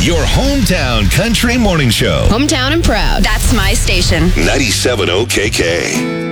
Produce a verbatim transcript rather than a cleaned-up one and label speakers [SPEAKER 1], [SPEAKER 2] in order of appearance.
[SPEAKER 1] Your hometown country morning show.
[SPEAKER 2] Hometown and proud. That's my station.
[SPEAKER 1] ninety-seven point oh K K.